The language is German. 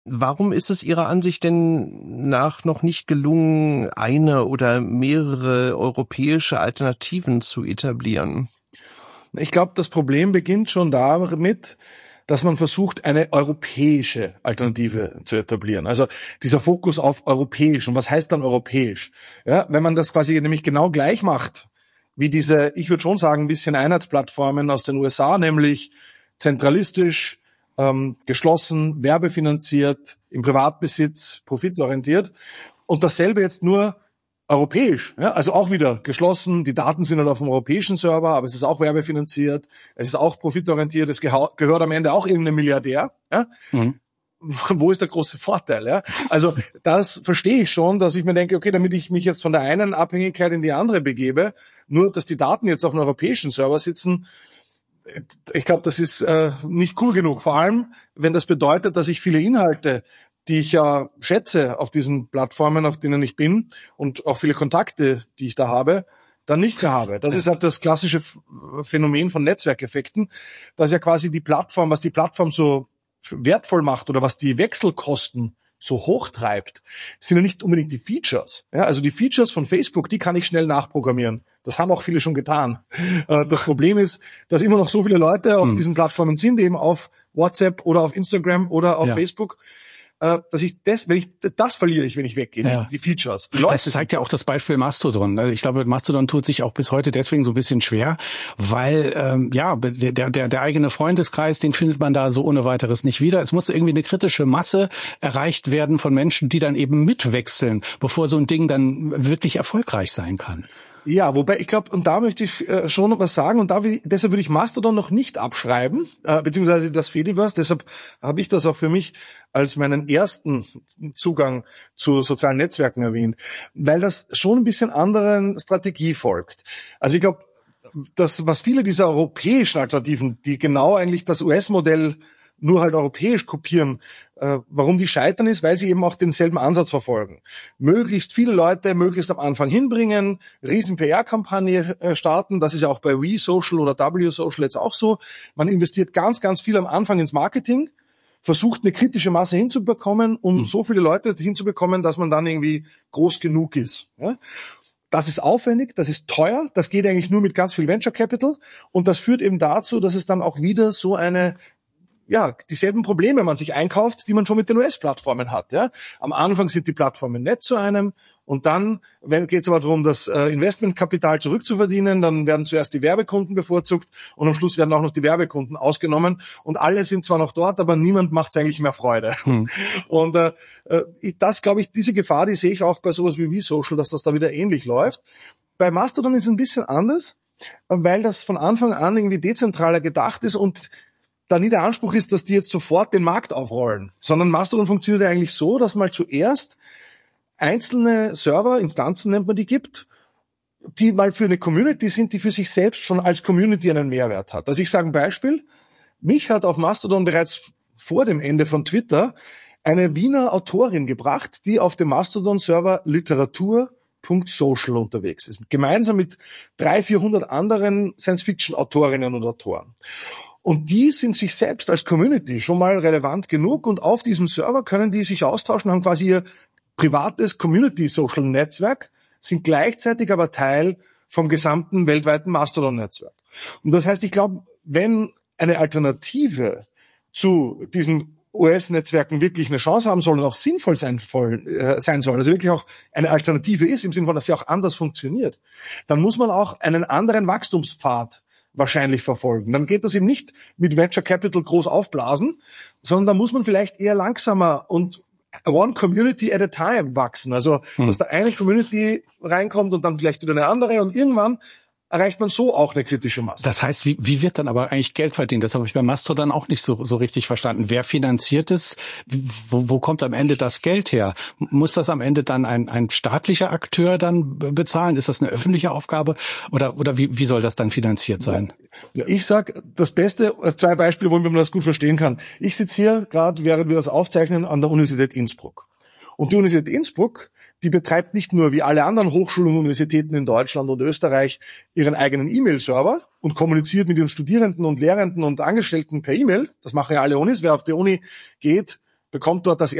Warum ist es Ihrer Ansicht denn nach noch nicht gelungen, eine oder mehrere europäische Alternativen zu etablieren? Ich glaube, das Problem beginnt schon damit, dass man versucht, eine europäische Alternative zu etablieren. Also dieser Fokus auf europäisch. Und was heißt dann europäisch? Ja, wenn man das quasi nämlich genau gleich macht, wie diese, ich würde schon sagen, ein bisschen Einheitsplattformen aus den USA, nämlich zentralistisch, geschlossen, werbefinanziert, im Privatbesitz, profitorientiert. Und dasselbe jetzt nur europäisch. Ja? Also auch wieder geschlossen, die Daten sind halt auf dem europäischen Server, aber es ist auch werbefinanziert, es ist auch profitorientiert, es gehört am Ende auch irgendeinem Milliardär. Ja? Mhm. Wo ist der große Vorteil? Ja? Also das verstehe ich schon, dass ich mir denke, okay, damit ich mich jetzt von der einen Abhängigkeit in die andere begebe, nur dass die Daten jetzt auf einem europäischen Server sitzen, ich glaube, das ist nicht cool genug. Vor allem, wenn das bedeutet, dass ich viele Inhalte, die ich ja schätze auf diesen Plattformen, auf denen ich bin, und auch viele Kontakte, die ich da habe, dann nicht mehr habe. Das ist halt das klassische Phänomen von Netzwerkeffekten, dass ja quasi die Plattform, was die Plattform so wertvoll macht oder was die Wechselkosten so hoch treibt, sind ja nicht unbedingt die Features. Ja, also die Features von Facebook, die kann ich schnell nachprogrammieren. Das haben auch viele schon getan. Das Problem ist, dass immer noch so viele Leute auf diesen Plattformen sind, eben auf WhatsApp oder auf Instagram oder auf Facebook, dass ich das verliere ich, wenn ich weggehe, ja. Die Features. Das zeigt ja auch das Beispiel Mastodon. Ich glaube, Mastodon tut sich auch bis heute deswegen so ein bisschen schwer, weil der eigene Freundeskreis, den findet man da so ohne weiteres nicht wieder. Es muss irgendwie eine kritische Masse erreicht werden von Menschen, die dann eben mitwechseln, bevor so ein Ding dann wirklich erfolgreich sein kann. Ja, wobei ich glaube, und da möchte ich schon noch was sagen, und deshalb würde ich Mastodon noch nicht abschreiben, beziehungsweise das Fediverse, deshalb habe ich das auch für mich als meinen ersten Zugang zu sozialen Netzwerken erwähnt, weil das schon ein bisschen anderen Strategie folgt. Also ich glaube, das, was viele dieser europäischen Alternativen, die genau eigentlich das US-Modell nur halt europäisch kopieren, warum die scheitern ist, weil sie eben auch denselben Ansatz verfolgen. Möglichst viele Leute möglichst am Anfang hinbringen, riesen PR-Kampagne starten, das ist ja auch bei WeSocial oder WSocial jetzt auch so. Man investiert ganz, ganz viel am Anfang ins Marketing, versucht eine kritische Masse hinzubekommen, um so viele Leute hinzubekommen, dass man dann irgendwie groß genug ist. Ja? Das ist aufwendig, das ist teuer, das geht eigentlich nur mit ganz viel Venture Capital und das führt eben dazu, dass es dann auch wieder so dieselben Probleme man sich einkauft, die man schon mit den US-Plattformen hat. Ja? Am Anfang sind die Plattformen nett zu einem und dann geht es aber darum, das Investmentkapital zurückzuverdienen, dann werden zuerst die Werbekunden bevorzugt und am Schluss werden auch noch die Werbekunden ausgenommen und alle sind zwar noch dort, aber niemand macht es eigentlich mehr Freude. Und das, glaube ich, diese Gefahr, die sehe ich auch bei sowas wie WeSocial, dass das da wieder ähnlich läuft. Bei Mastodon ist es ein bisschen anders, weil das von Anfang an irgendwie dezentraler gedacht ist und da nie der Anspruch ist, dass die jetzt sofort den Markt aufrollen, sondern Mastodon funktioniert ja eigentlich so, dass man zuerst einzelne Server, Instanzen nennt man die, gibt, die mal für eine Community sind, die für sich selbst schon als Community einen Mehrwert hat. Also ich sage ein Beispiel, mich hat auf Mastodon bereits vor dem Ende von Twitter eine Wiener Autorin gebracht, die auf dem Mastodon-Server Literatur.social unterwegs ist, gemeinsam mit 300-400 anderen Science-Fiction-Autorinnen und Autoren. Und die sind sich selbst als Community schon mal relevant genug und auf diesem Server können die sich austauschen, haben quasi ihr privates Community-Social-Netzwerk, sind gleichzeitig aber Teil vom gesamten weltweiten Mastodon-Netzwerk. Und das heißt, ich glaube, wenn eine Alternative zu diesen US-Netzwerken wirklich eine Chance haben soll und auch sinnvoll sein soll, also wirklich auch eine Alternative ist, im Sinne von, dass sie auch anders funktioniert, dann muss man auch einen anderen Wachstumspfad wahrscheinlich verfolgen. Dann geht das eben nicht mit Venture Capital groß aufblasen, sondern da muss man vielleicht eher langsamer und one community at a time wachsen. Also, dass da eine Community reinkommt und dann vielleicht wieder eine andere und irgendwann erreicht man so auch eine kritische Masse. Das heißt, wie wird dann aber eigentlich Geld verdient? Das habe ich bei Mastodon auch nicht so richtig verstanden. Wer finanziert es? Wo kommt am Ende das Geld her? Muss das am Ende dann ein staatlicher Akteur dann bezahlen? Ist das eine öffentliche Aufgabe? Oder wie soll das dann finanziert sein? Ja, ich sag das Beste, 2 Beispiele, wo man das gut verstehen kann. Ich sitze hier gerade, während wir das aufzeichnen, an der Universität Innsbruck. Und die Universität Innsbruck, die betreibt nicht nur wie alle anderen Hochschulen und Universitäten in Deutschland und Österreich ihren eigenen E-Mail-Server und kommuniziert mit ihren Studierenden und Lehrenden und Angestellten per E-Mail. Das machen ja alle Unis. Wer auf die Uni geht, bekommt dort das